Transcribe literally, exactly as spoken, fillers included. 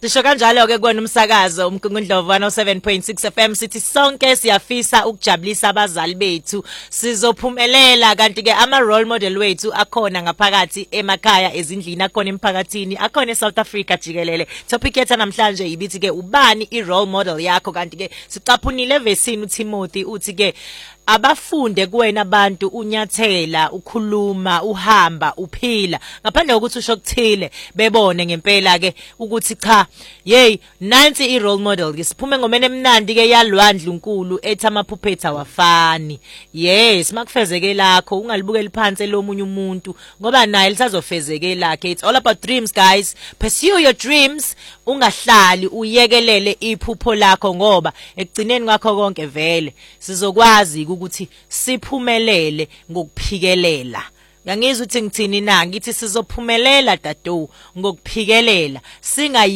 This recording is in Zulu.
Sisho kanjalo ke kona umsakazo umkungundlovu one oh seven point six F M sithi sonke siyafisa ukujabulisa abazali bethu sizophumelela kanti ke ama role model wethu akhona ngaphakathi emakhaya ezindlini akhona emphakathini akhona eSouth Africa jikelele. Topic yethu namhlanje ibithi ke ubani i role model yakho kanti ke sicaphunile evesini uTimothy uthi ke abafunde kuwena abantu unyathela ukhuluma uhamba uphila ngaphandle kokuthi usho kuthile bebone ngempela ke ukuthi cha hey nansi i role model ke siphume ngomene emnandi ke yalwandle unkulu ethi amaphuphetha wafani. Yes makufezeke lakho ungalibukeli phansi lomunye umuntu ngoba naye lisazofezeke lakhe. It's all about dreams guys, pursue your dreams, ungahlali uyekelele iphupho lakho ngoba ekugcineni kwakho konke vele sizokwazi ukuthi siphumelele ngokuphikelela. Ngangizwe ukuthi ngithini na ngithi sizophumelela dadu ngokuphikelela singa